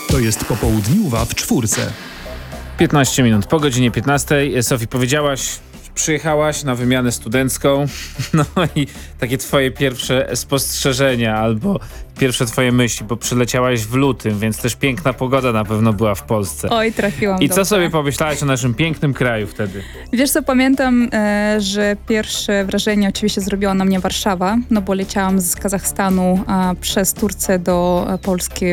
To jest Popołudniuwa w czwórce. 15 minut po godzinie 15. Sofii, powiedziałaś, przyjechałaś na wymianę studencką, no i takie twoje pierwsze spostrzeżenia albo pierwsze twoje myśli, bo przyleciałaś w lutym, więc też piękna pogoda na pewno była w Polsce. Oj, trafiłam I co dobrze. sobie pomyślałaś o naszym pięknym kraju wtedy? Wiesz co, pamiętam, że pierwsze wrażenie oczywiście zrobiła na mnie Warszawa, no bo leciałam z Kazachstanu przez Turcję do Polski